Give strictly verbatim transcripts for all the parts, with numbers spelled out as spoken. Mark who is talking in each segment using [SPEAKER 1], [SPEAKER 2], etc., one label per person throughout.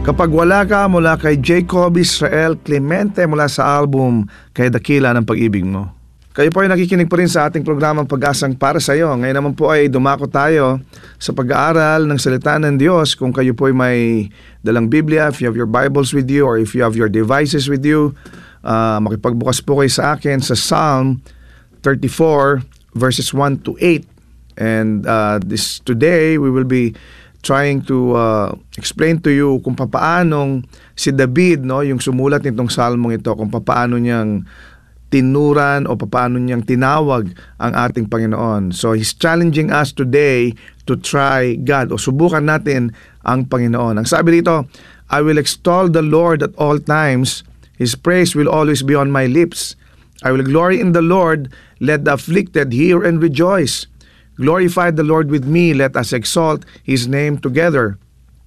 [SPEAKER 1] Kapag Wala Ka mula kay Jacob Israel Clemente mula sa album Kay Dakila ng Pag-ibig Mo. Kayo po ay nakikinig po rin sa ating programang Pag-asang para sa iyo. Ngayon naman po ay dumako tayo sa pag-aaral ng salita ng Diyos. Kung kayo po ay may dalang Biblia, if you have your Bibles with you or if you have your devices with you, uh, makipagbukas po kayo sa akin sa Psalm thirty-four verses one to eight. And uh, this today we will be trying to uh, explain to you kung papaanong si David, no, yung sumulat nitong salmong ito, kung papaano niyang tinuran o papaano niyang tinawag ang ating Panginoon. So he's challenging us today to try God o subukan natin ang Panginoon. Ang sabi dito, I will extol the Lord at all times. His praise will always be on my lips. I will glory in the Lord. Let the afflicted hear and rejoice. Glorify the Lord with me, let us exalt His name together.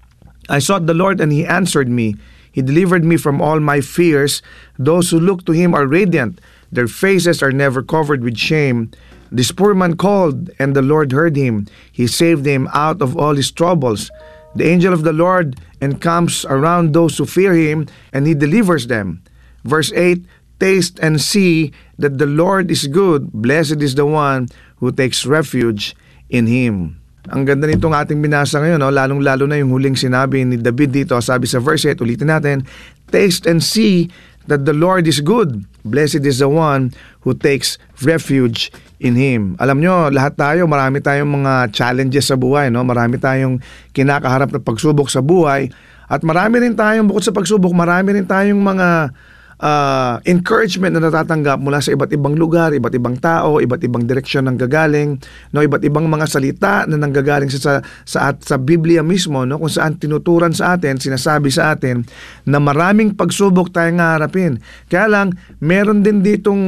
[SPEAKER 1] I sought the Lord and He answered me. He delivered me from all my fears. Those who look to Him are radiant. Their faces are never covered with shame. This poor man called, and the Lord heard him. He saved him out of all his troubles. The angel of the Lord encamps around those who fear Him, and He delivers them. Verse eight, taste and see that the Lord is good. Blessed is the one who takes refuge in Him. Ang ganda nitong ating binasa ngayon, no? Lalong-lalo na yung huling sinabi ni David dito. Sabi sa verse eight, ulitin natin, taste and see that the Lord is good. Blessed is the one who takes refuge in Him. Alam nyo, lahat tayo, marami tayong mga challenges sa buhay, no? Marami tayong kinakaharap na pagsubok sa buhay. At marami rin tayong, bukod sa pagsubok, marami rin tayong mga Uh, encouragement na natatanggap mula sa iba't ibang lugar, iba't ibang tao, iba't ibang direksyon ng gagaling, no, iba't ibang mga salita na nanggagaling sa sa sa, at, sa Biblia mismo, no, kung saan tinuturan sa atin, sinasabi sa atin na maraming pagsubok tayong haharapin. Kaya lang meron din ditong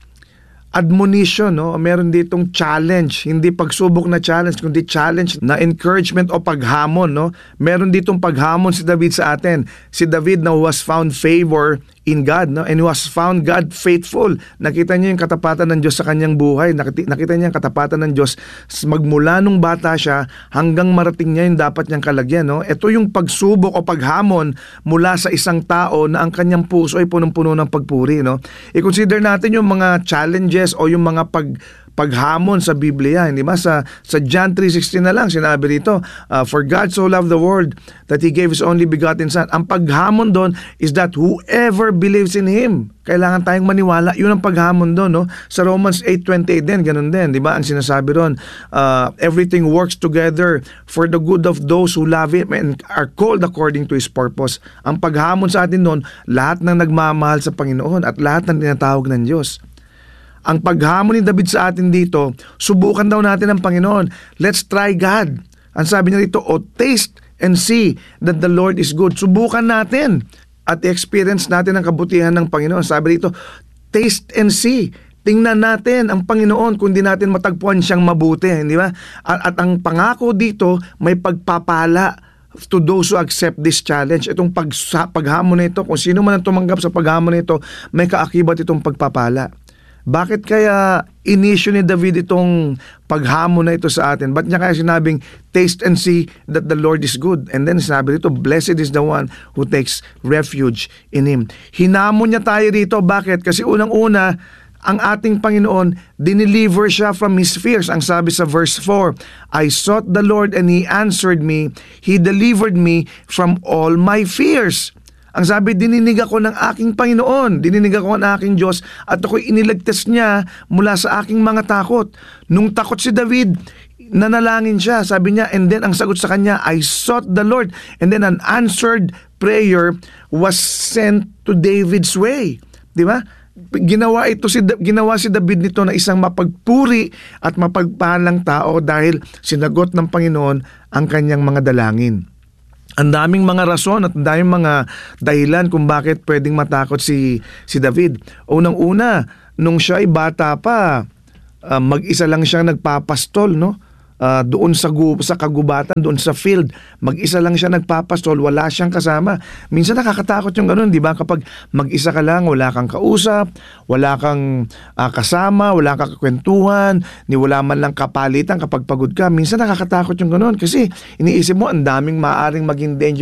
[SPEAKER 1] admonition, no? Meron ditong challenge, hindi pagsubok na challenge, kundi challenge na encouragement o paghamon, no? Meron ditong paghamon si David sa atin. Si David na was found favor in God, no? And was found God faithful. Nakita niya yung katapatan ng Diyos sa kanyang buhay. Nakita, nakita niya yung katapatan ng Diyos magmula nung bata siya hanggang marating niya yung dapat niyang kalagyan, no? Ito yung pagsubok o paghamon mula sa isang tao na ang kanyang puso ay punong-puno ng pagpuri, no? I-consider natin yung mga challenges o yung mga pag paghamon sa Biblia, hindi ba? Sa sa John three sixteen na lang sinabi rito, uh, for God so loved the world that He gave His only begotten Son. Ang paghamon doon is that whoever believes in Him, kailangan tayong maniwala. Yun ang paghamon doon, no? Sa Romans eight twenty-eight din, ganun din, di ba? Ang sinasabi doon, uh, everything works together for the good of those who love Him and are called according to His purpose. Ang paghamon sa atin doon, lahat ng nagmamahal sa Panginoon at lahat ng tinatawag ng Diyos. Ang paghamon ni David sa atin dito, subukan daw natin ang Panginoon. Let's try God. Ang sabi niya dito, oh, taste and see that the Lord is good. Subukan natin at experience natin ang kabutihan ng Panginoon. Sabi dito, taste and see. Tingnan natin ang Panginoon kung di natin matagpuan siyang mabuti, di ba? At, at ang pangako dito, may pagpapala to those who accept this challenge. Itong pag, paghamon na ito, kung sino man ang tumanggap sa paghamon na ito, may kaakibat itong pagpapala. Bakit kaya inisyo ni David itong paghamon na ito sa atin? Ba't niya kaya sinabing, taste and see that the Lord is good? And then sinabi dito, blessed is the one who takes refuge in Him. Hinamon niya tayo dito. Bakit? Kasi unang-una, ang ating Panginoon, dineliver siya from His fears. Ang sabi sa verse four, I sought the Lord and He answered me. He delivered me from all my fears. Ang sabi, dininig ako ng aking Panginoon, dininig ako ng aking Diyos, at ako'y iniligtas niya mula sa aking mga takot. Nung takot si David, nanalangin siya. Sabi niya, and then ang sagot sa kanya, I sought the Lord. And then an answered prayer was sent to David's way. Di ba? Ginawa ito si ginawa si David nito na isang mapagpuri at mapagpalang tao dahil sinagot ng Panginoon ang kanyang mga dalangin. Ang daming mga rason at ang daming mga dahilan kung bakit pwedeng matakot si si David. Unang-una, nung siya ay bata pa, uh, mag-isa lang siyang nagpapastol, no? Uh, doon sa, gu- sa kagubatan, doon sa field, mag-isa lang siya nagpapastol, wala siyang kasama. Minsan nakakatakot yung ganun, di ba? Kapag mag-isa ka lang, wala kang kausap, wala kang uh, kasama, wala kang kakwentuhan, ni wala man lang kapalitan kapag pagod ka. Minsan nakakatakot yung ganun kasi iniisip mo, ang daming maaaring maging danger na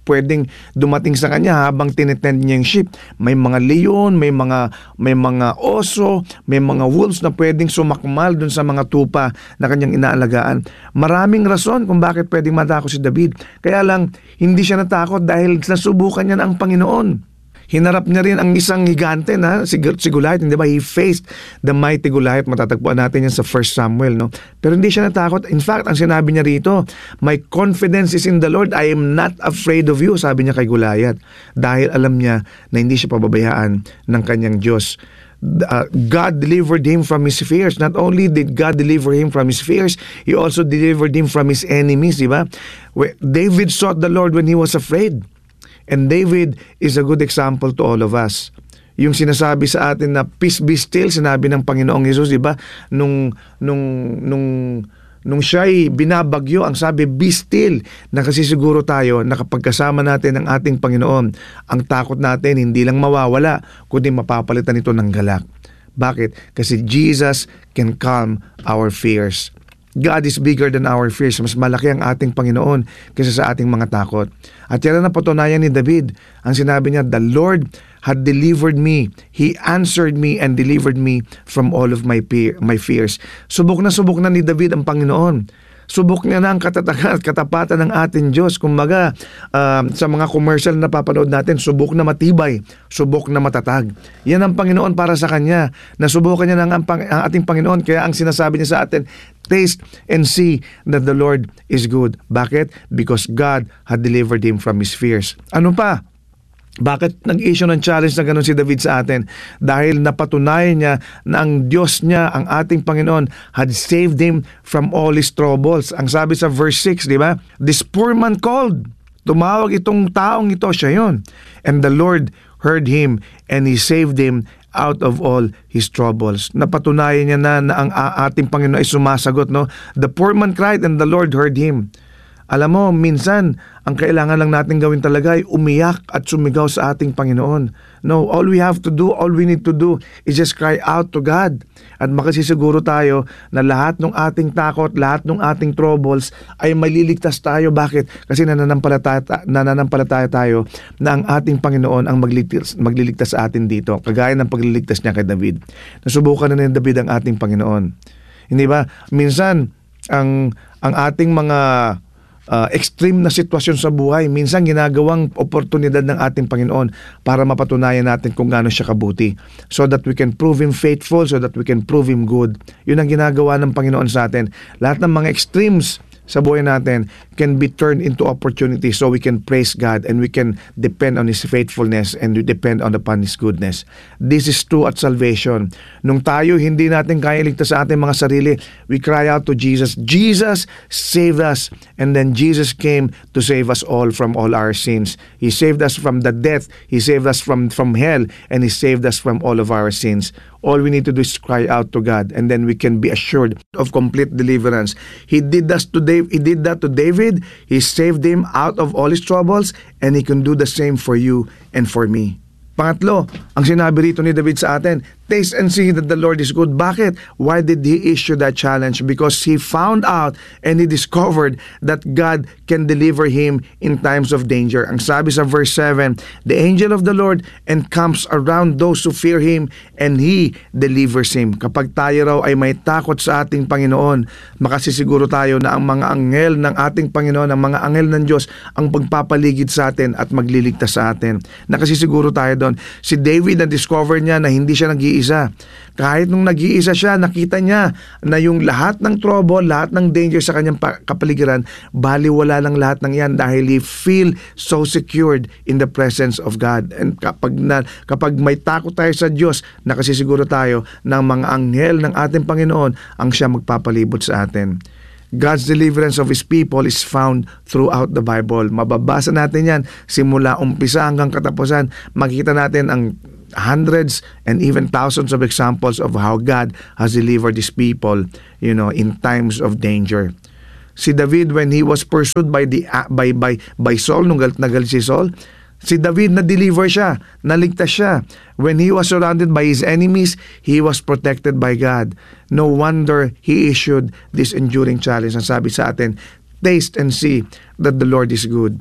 [SPEAKER 1] pwedeng dumating sa kanya habang tinetend niya yung sheep. May mga leon, may mga may mga oso, may mga wolves na pwedeng sumakmal dun sa mga tupa na kanyang inaalagaan. Maraming rason kung bakit pwedeng matakot si David. Kaya lang, hindi siya natakot dahil nasubukan niya na ang Panginoon. Hinarap niya rin ang isang higante na si, si Goliath, hindi ba? He faced the mighty Goliath. Matatagpuan natin yan sa First Samuel, no? Pero hindi siya natakot. In fact, ang sinabi niya rito, my confidence is in the Lord. I am not afraid of you, sabi niya kay Goliath. Dahil alam niya na hindi siya pababayaan ng kanyang Diyos. Uh, God delivered him from his fears. Not only did God deliver him from his fears, He also delivered him from his enemies, di ba? David sought the Lord when he was afraid. And David is a good example to all of us. Yung sinasabi sa atin na peace be still, sinabi ng Panginoong Hesus, di ba? Nung nung nung nung siya'y binabagyo, ang sabi, be still, na kasi siguro tayo na kapag kasama natin ang ating Panginoon, ang takot natin hindi lang mawawala, kundi mapapalitan ito ng galak. Bakit? Kasi Jesus can calm our fears. God is bigger than our fears. Mas malaki ang ating Panginoon kaysa sa ating mga takot. At yan ang napatunayan ni David. Ang sinabi niya, the Lord had delivered me. He answered me and delivered me from all of my, pe- my fears. Subok na subok na ni David ang Panginoon. Subok niya na ang katatagan at katapatan ng ating Diyos. Kumbaga, uh, sa mga commercial na papanood natin, subok na matibay, subok na matatag. Yan ang Panginoon para sa Kanya. Nasubukan niya na ang, ang ating Panginoon. Kaya ang sinasabi niya sa atin, taste and see that the Lord is good. Bakit? Because God had delivered him from his fears. Ano pa? Bakit nag-issue ng challenge na gano'n si David sa atin? Dahil napatunayan niya na ang Diyos niya, ang ating Panginoon, had saved him from all his troubles. Ang sabi sa verse six, di ba? This poor man called. Tumawag itong taong ito, siya yun. And the Lord heard him and He saved him out of all his troubles. Napatunayan niya na, na ang ating Panginoon ay sumasagot, no? The poor man cried and the Lord heard him. Alam mo, minsan, ang kailangan lang natin gawin talaga ay umiyak at sumigaw sa ating Panginoon. No, all we have to do, all we need to do is just cry out to God. At makasisiguro tayo na lahat ng ating takot, lahat ng ating troubles ay maliligtas tayo. Bakit? Kasi nananampalataya, nananampalataya tayo na ang ating Panginoon ang magliligtas, magliligtas sa atin dito. Kagaya ng pagliligtas niya kay David. Nasubukan na ni David ang ating Panginoon. Hindi ba? Minsan, ang, ang ating mga Uh, extreme na sitwasyon sa buhay, minsan ginagawang oportunidad ng ating Panginoon para mapatunayan natin kung gaano siya kabuti. So that we can prove Him faithful, so that we can prove Him good. Yun ang ginagawa ng Panginoon sa atin. Lahat ng mga extremes sa buhay natin can be turned into opportunities so we can praise God and we can depend on His faithfulness and we depend on upon His goodness. This is true at salvation. Nung tayo hindi natin kaya iligtas sa ating mga sarili, we cry out to Jesus. Jesus saved us, and then Jesus came to save us all from all our sins. He saved us from the death. He saved us from, from hell, and He saved us from all of our sins. All we need to do is cry out to God, and then we can be assured of complete deliverance. He did that to David. He did that to David. He saved him out of all his troubles, and He can do the same for you and for me. Pangatlo, ang sinabi rito ni David sa atin, taste and see that the Lord is good. Bakit? Why did he issue that challenge? Because he found out and he discovered that God can deliver him in times of danger. Ang sabi sa verse seven, the angel of the Lord encamps around those who fear Him and He delivers him. Kapag tayo raw ay may takot sa ating Panginoon, makasisiguro tayo na ang mga anghel ng ating Panginoon, ang mga anghel ng Diyos ang pagpapaligid sa atin at magliligtas sa atin. Nakasisiguro tayo doon. Si David, na-discover niya na hindi siya nag-iisa. Kahit nung nag-iisa siya, nakita niya na yung lahat ng trouble, lahat ng danger sa kanyang kapaligiran, baliwala lang lahat ng yan dahil he feel so secured in the presence of God. And kapag, na, kapag may takot tayo sa Diyos, nakasisiguro tayo ng mga anghel ng ating Panginoon ang siya magpapalibot sa atin. God's deliverance of His people is found throughout the Bible. Mababasa natin yan simula umpisa hanggang katapusan. Makikita natin ang hundreds and even thousands of examples of how God has delivered His people, you know, in times of danger. Si David, when he was pursued by the by by by Saul, nung galit na galit si Saul, si David na-deliver siya, naligtas siya. When he was surrounded by his enemies, he was protected by God. No wonder he issued this enduring challenge. Ang sabi sa atin, taste and see that the Lord is good.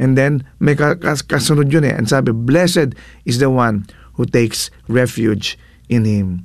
[SPEAKER 1] And then, may kas- kasunod yun eh. And sabi, blessed is the one who takes refuge in Him.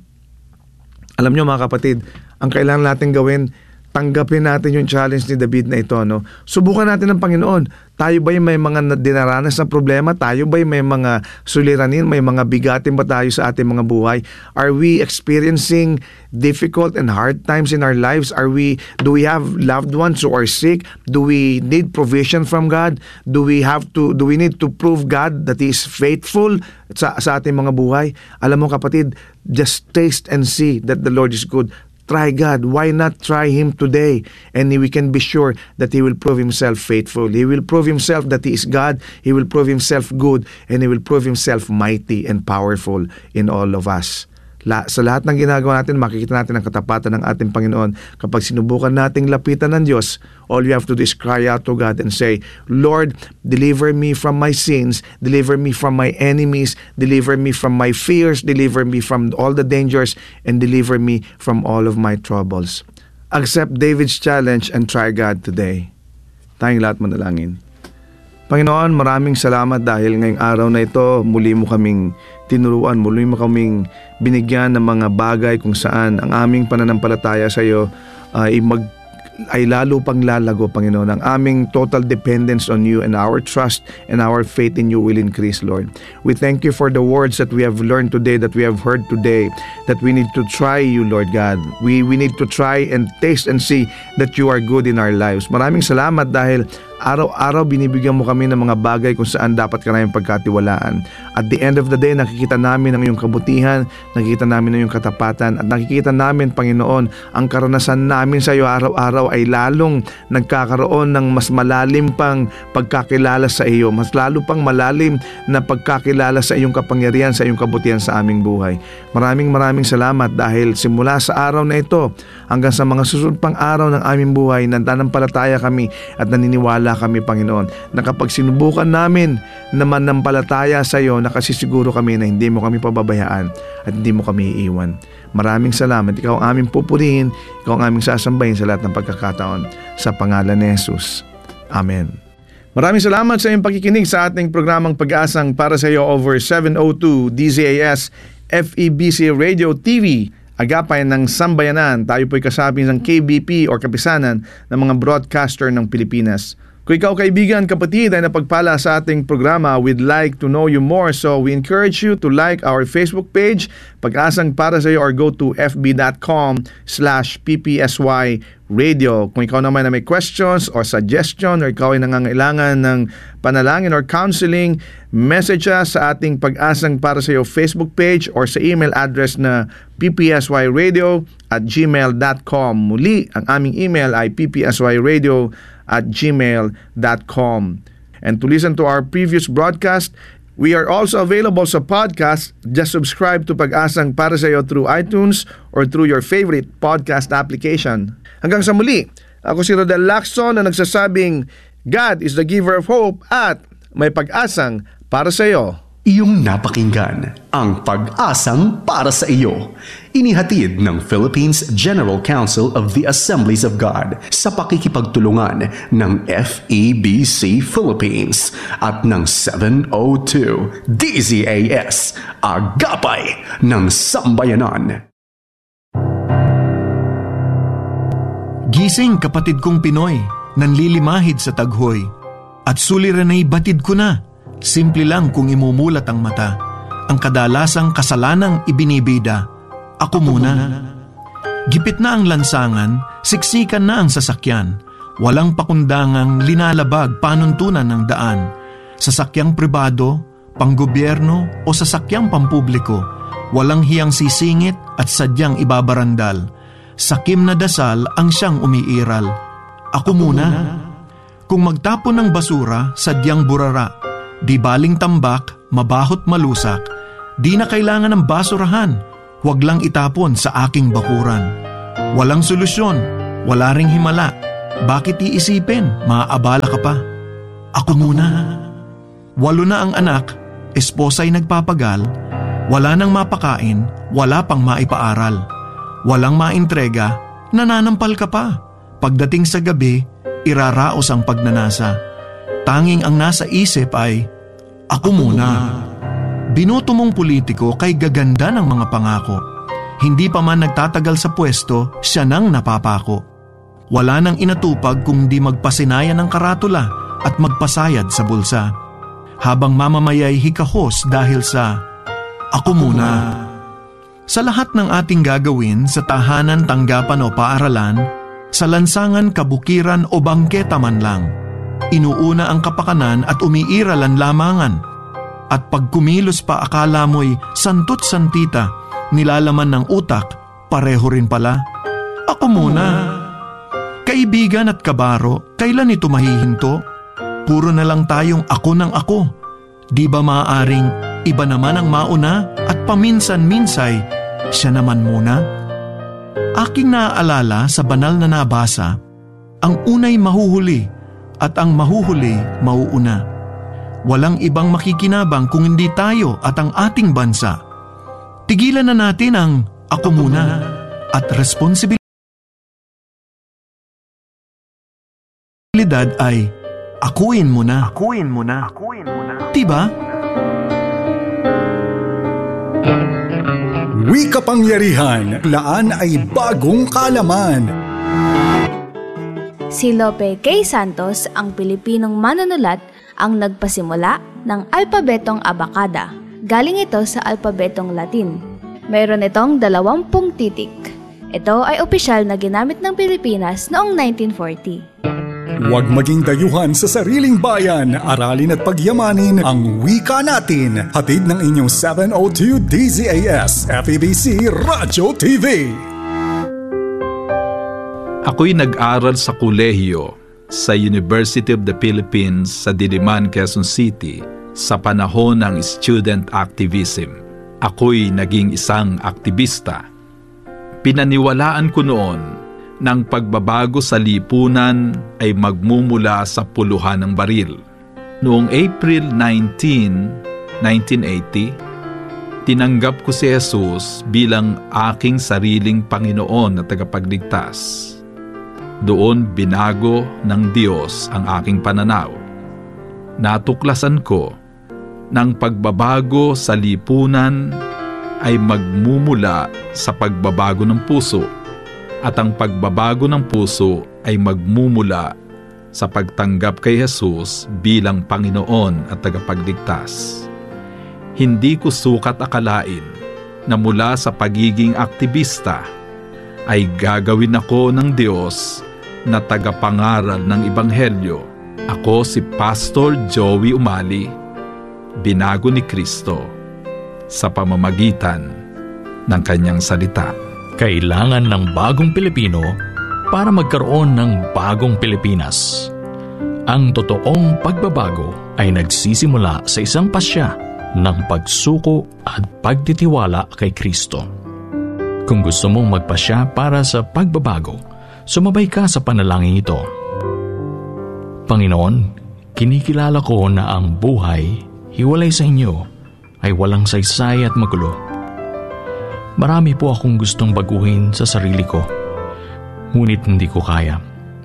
[SPEAKER 1] Alam nyo mga kapatid, ang kailangan natin gawin, tanggapin natin yung challenge ni David na ito. No? Subukan natin ng Panginoon. Tayo ba'y may mga dinaranas na problema? Tayo ba'y may mga suliranin? May mga bigatin ba tayo sa ating mga buhay? Are we experiencing difficult and hard times in our lives? Are we, do we have loved ones who are sick? Do we need provision from God? Do we have to, do we need to prove God that He is faithful sa, sa ating mga buhay? Alam mo kapatid, just taste and see that the Lord is good. Try God. Why not try Him today? And we can be sure that He will prove Himself faithful. He will prove Himself that He is God. He will prove Himself good. And He will prove Himself mighty and powerful in all of us. La, sa lahat ng ginagawa natin, makikita natin ang katapatan ng ating Panginoon. Kapag sinubukan nating lapitan ng Diyos, all you have to do is cry out to God and say, Lord, deliver me from my sins, deliver me from my enemies, deliver me from my fears, deliver me from all the dangers, and deliver me from all of my troubles. Accept David's challenge and try God today. Tayong lahat manalangin. Panginoon, maraming salamat dahil ngayong araw na ito, muli mo kaming tinuruan, muli mo kaming binigyan ng mga bagay kung saan ang aming pananampalataya sa iyo ay mag ay lalo pang lalago, Panginoon. Ang aming total dependence on you and our trust and our faith in you will increase, Lord. We thank you for the words that we have learned today, that we have heard today, that we need to try you, Lord God. We, we need to try and taste and see that you are good in our lives. Maraming salamat dahil araw-araw binibigyan mo kami ng mga bagay kung saan dapat ka namin pagkatiwalaan. At the end of the day, nakikita namin ang iyong kabutihan, nakikita namin ang iyong katapatan, at nakikita namin, Panginoon, ang karanasan namin sa iyo araw-araw ay lalong nagkakaroon ng mas malalim pang pagkakilala sa iyo, mas lalo pang malalim na pagkakilala sa iyong kapangyarihan, sa iyong kabutihan sa aming buhay. Maraming maraming salamat dahil simula sa araw na ito hanggang sa mga susunod pang araw ng aming buhay, nananampalataya kami at naniniwala kami, Panginoon, na kapag sinubukan namin na manampalataya sa iyo, nakasisiguro kami na hindi mo kami pababayaan at hindi mo kami iiwan. Maraming salamat. Ikaw ang aming pupurihin, ikaw ang aming sasambahin sa lahat ng pagkakataon. Sa pangalan ni Jesus. Amen. Maraming salamat sa iyong pakikinig sa ating programang Pag-asang para sa iyo over seven oh two D Z A S F E B C Radio T V. Agapay ng Sambayanan. Tayo po'y kasabi ng K B P o kapisanan ng mga broadcaster ng Pilipinas. Kung ikaw kaibigan, kapatid ay napagpala sa ating programa, we'd like to know you more. So we encourage you to like our Facebook page, Pag-asang para sa iyo, or go to fb.com slash ppsy radio. Kung ikaw naman na may questions or suggestion or ikaw ay nangangailangan ng panalangin or counseling, message us sa ating Pag-asang para sa iyo Facebook page or sa email address na ppsyradio at gmail dot com. Muli, ang aming email ay ppsyradio at gmail dot com. And to listen to our previous broadcast, we are also available sa podcast. Just subscribe to Pag-asang para sa iyo through iTunes or through your favorite podcast application. Hanggang sa muli, ako si Rodel Lacson na nagsasabing God is the giver of hope at may pag-asang para sa iyo.
[SPEAKER 2] Iyong napakinggan ang Pag-asang para sa iyo. Inihatid ng Philippines General Council of the Assemblies of God sa pakikipagtulungan ng F E B C Philippines at ng seven oh two D Z A S, Agapay ng Sambayanan.
[SPEAKER 3] Gising kapatid kong Pinoy, nanlilimahid sa taghoy. At suliranay batid ko na, simple lang kung imumulat ang mata. Ang kadalasang kasalanang ibinibida, ako muna. Gipit na ang lansangan, siksikan na ang sasakyan. Walang pakundangang linalabag panuntunan ng daan. Sasakyang pribado, panggobyerno o sasakyang pampubliko, walang hiyang sisingit at sadyang ibabarandal. Sakim na dasal ang siyang umiiral. Ako muna. Kung magtapon ng basura, sadyang burara. Di baling tambak, mabahot malusak. Di na kailangan ng basurahan. Huwag lang itapon sa aking bakuran. Walang solusyon, wala ring himala. Bakit iisipin, maaabala ka pa? Ako muna. Walo na ang anak, esposa'y nagpapagal. Wala nang mapakain, wala pang maipaaral. Walang maintrega, nananampal ka pa. Pagdating sa gabi, iraraos ang pagnanasa. tanging ang nasa isip ay, ako muna. Binoto mong politiko kay gaganda ng mga pangako. Hindi pa man nagtatagal sa pwesto, siya nang napapako. Wala nang inatupag kung di magpasinaya ng karatula at magpasayad sa bulsa. Habang mamamayay hikahos dahil sa, ako muna. Sa lahat ng ating gagawin sa tahanan, tanggapan o paaralan, sa lansangan, kabukiran o bangketa man lang, inuuna ang kapakanan at umiiralan lamangan. At pag kumilos pa akala mo'y santot santita, nilalaman ng utak, pareho rin pala. Ako muna. Kaibigan at kabaro, kailan ito mahihinto? Puro na lang tayong ako ng ako. Di ba maaaring iba naman ang mauna at paminsan-minsay siya naman muna? Aking naaalala sa banal na nabasa, ang unay mahuhuli at ang mahuhuli mauuna. Walang ibang makikinabang kung hindi tayo at ang ating bansa. Tigilan na natin ang ako muna at responsibilidad ay akuin mo na. Akuin mo na. Akuin mo na. Diba?
[SPEAKER 4] Uwi Kapangyarihan, laan ay bagong kalaman.
[SPEAKER 5] Si Lope K. Santos, ang Pilipinong manunulat, ang nagpasimula ng alpabetong abakada. Galing ito sa alpabetong Latin. Mayroon itong dalawampung titik. Ito ay opisyal na ginamit ng Pilipinas noong nineteen forty.
[SPEAKER 4] Huwag maging dayuhan sa sariling bayan, aralin at pagyamanin ang wika natin. Hatid ng inyong seven oh two D Z A S F E B C Radyo T V.
[SPEAKER 6] Ako'y nag-aral sa kolehiyo sa University of the Philippines sa Diliman, Quezon City sa panahon ng student activism. Ako'y naging isang aktivista. Pinaniwalaan ko noon ng pagbabago sa lipunan ay magmumula sa puluhan ng baril. Noong April nineteenth, nineteen eighty, tinanggap ko si Jesus bilang aking sariling Panginoon na tagapagligtas. Doon binago ng Diyos ang aking pananaw. Natuklasan ko ng pagbabago sa lipunan ay magmumula sa pagbabago ng puso. At ang pagbabago ng puso ay magmumula sa pagtanggap kay Jesus bilang Panginoon at tagapagligtas. Hindi ko sukat akalain na mula sa pagiging aktivista ay gagawin ako ng Diyos na tagapangaral ng Ebanghelyo. Ako si Pastor Joey Umali, binago ni Kristo sa pamamagitan ng kanyang salita.
[SPEAKER 7] Kailangan ng bagong Pilipino para magkaroon ng bagong Pilipinas. Ang totoong pagbabago ay nagsisimula sa isang pasya ng pagsuko at pagtitiwala kay Kristo. Kung gusto mong magpasya para sa pagbabago, sumabay ka sa panalangin ito. Panginoon, kinikilala ko na ang buhay, hiwalay sa inyo, ay walang saysay at magulo. Marami po akong gustong baguhin sa sarili ko, ngunit hindi ko kaya.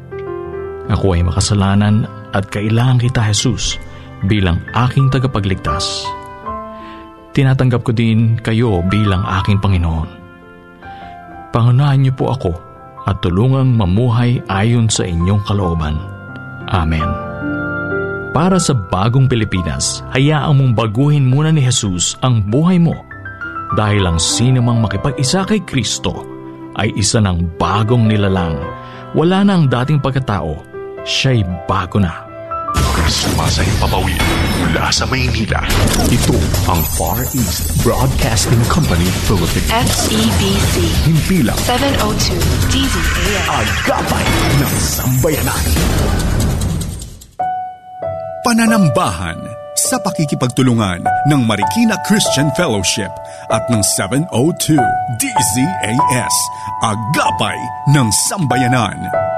[SPEAKER 7] Ako ay makasalanan at kailangan kita, Jesus, bilang aking tagapagligtas. Tinatanggap ko din kayo bilang aking Panginoon. Pangunahan niyo po ako at tulungang mamuhay ayon sa inyong kalooban. Amen. Para sa bagong Pilipinas, hayaan mong baguhin muna ni Jesus ang buhay mo. Dahil ang sino mang makipag-isa kay Kristo ay isa ng bagong nilalang. Wala na ang dating pagkatao, siya'y bago na.
[SPEAKER 2] Sumasahing papawid mula sa Maynila. Ito ang Far East Broadcasting Company Philippines.
[SPEAKER 8] F E B C.
[SPEAKER 2] Himpilang
[SPEAKER 8] seven oh two D Z A S.
[SPEAKER 2] Agapay ng Sambayanan.
[SPEAKER 4] Pananambahan sa pakikipagtulungan ng Marikina Christian Fellowship at ng seven oh two D Z A S, Agapay ng Sambayanan.